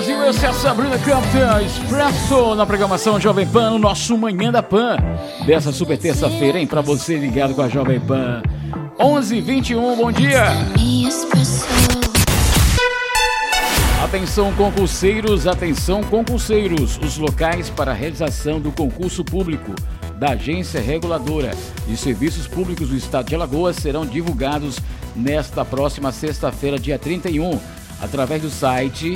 Brasil, essa é a Sabrina Campbell Expresso na programação Jovem Pan, no nosso Manhã da Pan dessa super terça-feira, hein? Pra você ligado com a Jovem Pan. 11h21, bom dia! Atenção concurseiros, os locais para a realização do concurso público da Agência Reguladora de Serviços Públicos do Estado de Alagoas serão divulgados nesta próxima sexta-feira, dia 31, através do site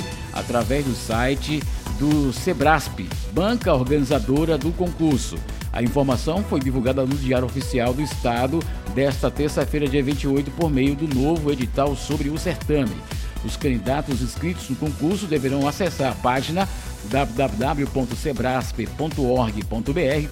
do Sebrasp, banca organizadora do concurso. A informação foi divulgada no Diário Oficial do Estado desta terça-feira, dia 28, por meio do novo edital sobre o certame. Os candidatos inscritos no concurso deverão acessar a página www.sebrasp.org.br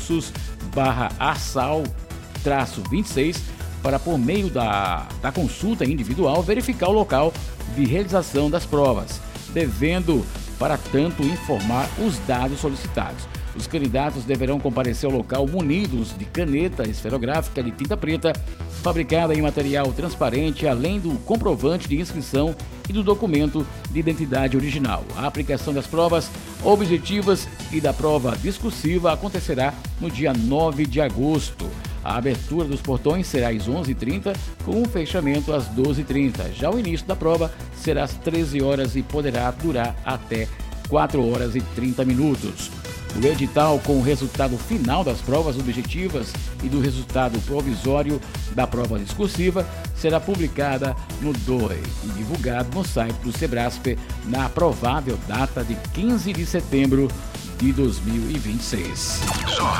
concursos/ASAL-26 para, por meio da consulta individual, verificar o local de realização das provas, devendo, para tanto, informar os dados solicitados. Os candidatos deverão comparecer ao local munidos de caneta esferográfica de tinta preta, fabricada em material transparente, além do comprovante de inscrição e do documento de identidade original. A aplicação das provas objetivas e da prova discursiva acontecerá no dia 9 de agosto. A abertura dos portões será às 11h30, com o fechamento às 12h30. Já o início da prova será às 13 horas e poderá durar até 4 horas e 30 minutos. O edital com o resultado final das provas objetivas e do resultado provisório da prova discursiva será publicada no DOI e divulgado no site do Sebrasp na provável data de 15 de setembro de 2026.